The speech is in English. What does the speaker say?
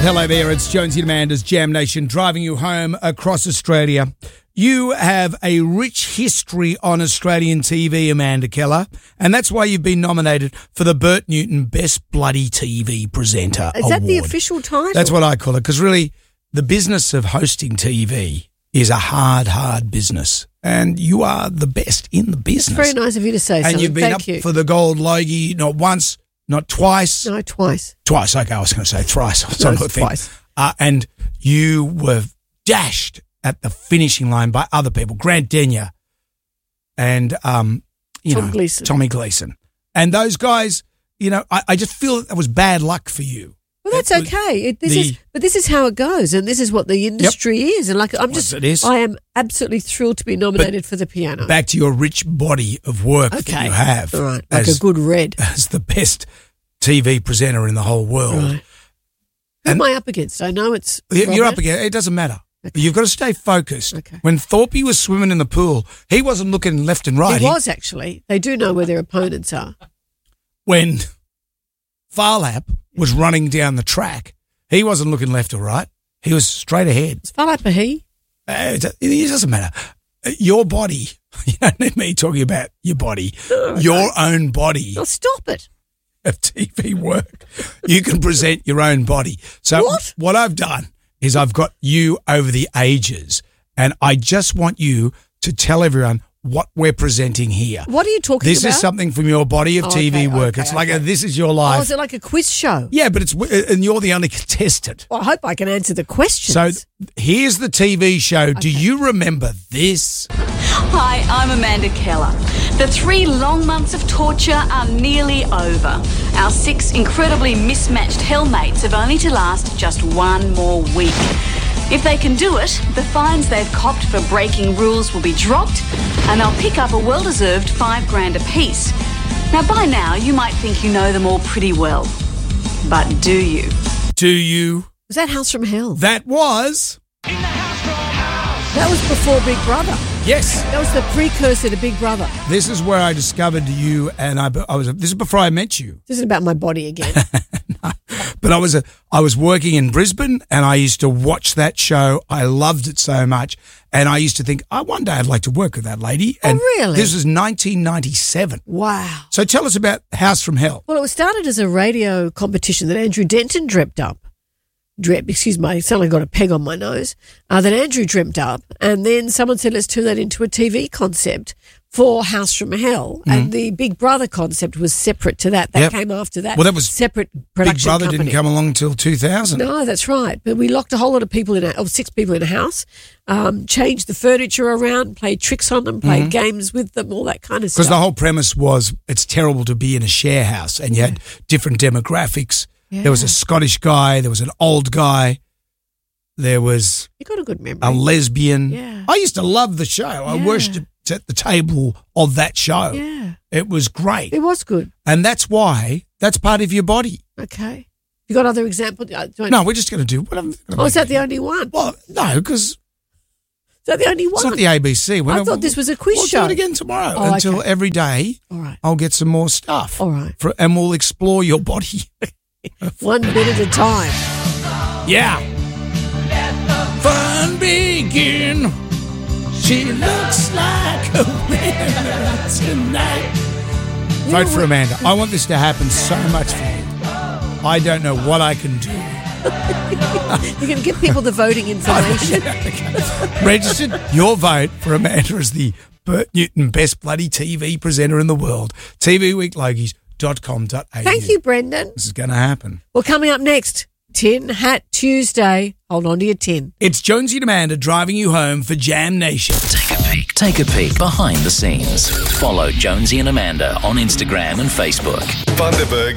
Hello there, it's Jonesy and Amanda's Jam Nation driving you home across Australia. You have a rich history on Australian TV, Amanda Keller, and that's why you've been nominated for the Bert Newton Best Bloody TV Presenter Award. Is that the official title? That's what I call it, because really the business of hosting TV is a hard business, and you are the best in the business. It's very nice of you to say so. And you've been up for the Gold Logie not once, not twice. No, twice. Twice, okay, I was going to say thrice. No, it's twice. And you were dashed at the finishing line by other people, Grant Denyer and, Tommy Gleeson. And those guys, I just feel that was bad luck for you. Well, that's okay. This is how it goes, and this is what the industry is. And I am absolutely thrilled to be nominated for the piano. Back to your rich body of work that you have. All right, like a good red. As the best TV presenter in the whole world. Right. Who am I up against? I know it's You're up against, it doesn't matter. Okay. You've got to stay focused. Okay. When Thorpe was swimming in the pool, he wasn't looking left and right. He was actually. They do know where their opponents are. When Farlap was running down the track, he wasn't looking left or right. He was straight ahead. Is Farlap a he? It doesn't matter. Your body, you don't need me talking about your body, your own body. Oh, stop it. Of TV work. You can present your own body. So what I've done is I've got you over the ages, and I just want you to tell everyone what we're presenting here. What are you talking about? This is something from your body of TV work. It's like this is your life. Oh, is it like a quiz show? Yeah, but and you're the only contestant. Well, I hope I can answer the questions. So here's the TV show. Okay. Do you remember this? Hi, I'm Amanda Keller. The 3 long months of torture are nearly over. Our 6 incredibly mismatched hellmates have only to last just 1 more week. If they can do it, the fines they've copped for breaking rules will be dropped, and they'll pick up a well-deserved $5,000 apiece. Now, by now, you might think you know them all pretty well. But do you? Do you? Was that House from Hell? That was... That was before Big Brother. Yes. That was the precursor to Big Brother. This is where I discovered you, and this is before I met you. This is about my body again. No, but I was working in Brisbane, and I used to watch that show. I loved it so much, and I used to think, one day I'd like to work with that lady. And really? This was 1997. Wow. So tell us about House from Hell. Well, it was started as a radio competition that Andrew Denton dreamt up. Excuse me, I sound like I got a peg on my nose, that Andrew dreamt up, and then someone said, let's turn that into a TV concept for House from Hell, and the Big Brother concept was separate to that. That came after that. Well, that was separate production Big Brother company. didn't come along until 2000. No, that's right. But we locked a whole lot of people 6 people in a house, changed the furniture around, played tricks on them, played games with them, all that kind of stuff. Because the whole premise was it's terrible to be in a share house, and you had different demographics. Yeah. There was a Scottish guy. There was an old guy. There was you got a good memory. A lesbian. Yeah. I used to love the show. I worshipped at the table of that show. Yeah. It was great. It was good. And that's why that's part of your body. Okay. You got other examples? No, we're just going to do whatever. Is that the only one? Well, no, because... Is that the only one? It's not the ABC. I thought this was a quiz show. We'll do it again tomorrow until every day I'll get some more stuff. All right. And we'll explore your body. 1 bit at a time. Yeah. Let the fun begin. She looks like a winner tonight. Vote for Amanda. I want this to happen so much for you. I don't know what I can do. You're going to give people the voting information. Registered your vote for Amanda as the Bert Newton Best Bloody TV Presenter in the World. TVWeekLogies.com.au. Thank you, Brendan. This is going to happen. Well, coming up next, Tin Hat Tuesday. Hold on to your tin. It's Jonesy and Amanda driving you home for Jam Nation. Take a peek behind the scenes. Follow Jonesy and Amanda on Instagram and Facebook. Bundaberg